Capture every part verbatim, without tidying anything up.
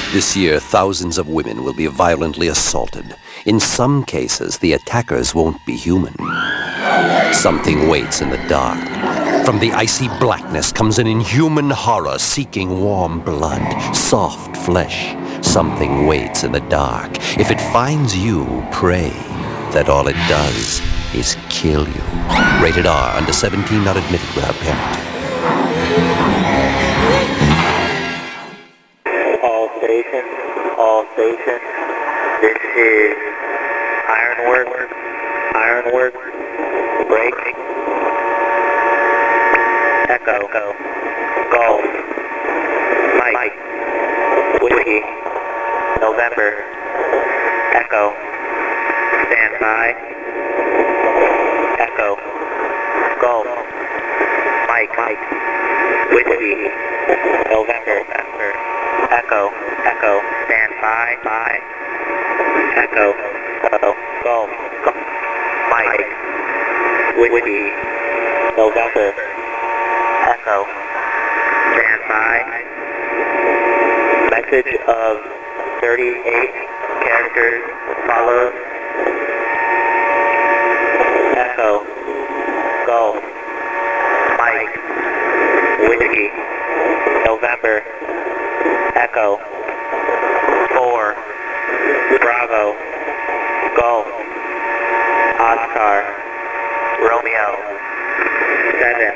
This year, thousands of women will be violently assaulted. In some cases, the attackers won't be human. Something waits in the dark. From the icy blackness comes an inhuman horror seeking warm blood, soft flesh. Something waits in the dark. If it finds you, pray that all it does is kill you. Rated R, under seventeen, not admitted without parent. All stations, all stations. This is Ironwork, Ironwork, break, Echo, Golf, Mike, Whiskey, November, Echo, stand by, Echo, Golf, Mike, Mike, Whiskey, November, Echo, Echo, stand by, by, Echo, Echo, Golf, Golf, Mike, Whiskey, November, Echo, stand by. Message of thirty-eight characters follows. Echo, Golf, Mike, Whiskey, November, Echo, four, Bravo, Golf, Oscar, Romeo, seven,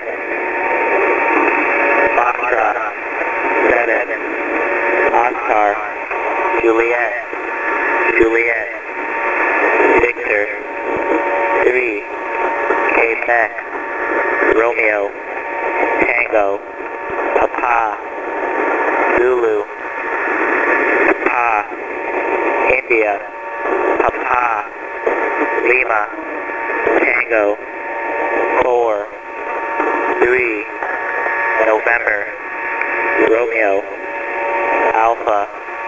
Foxtrot, seven, Oscar, Juliet, Juliet, Victor, three, Quebec, Romeo, Tango, Papa, Zulu, Papa, India, Papa, Lima, Tango, four, three, November, Romeo, Alpha,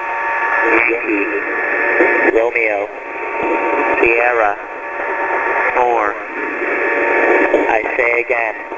Yankee, Romeo, Sierra, four. I say again,